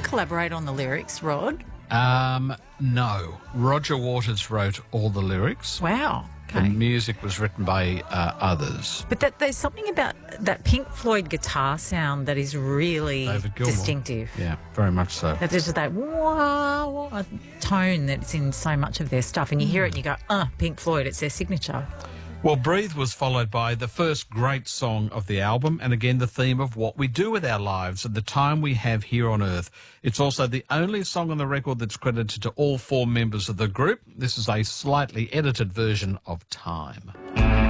collaborate on the lyrics, Rod? No. Roger Waters wrote all the lyrics. Wow. The Okay. music was written by others. But there's something about that Pink Floyd guitar sound that is really David Gilmour. distinctive. Yeah, very much so. There's just that wah, wah tone that's in so much of their stuff. And you hear it and you go, Pink Floyd, it's their signature. Well, Breathe was followed by the first great song of the album, and again the theme of what we do with our lives and the time we have here on Earth. It's also the only song on the record that's credited to all 4 members of the group. This is a slightly edited version of Time.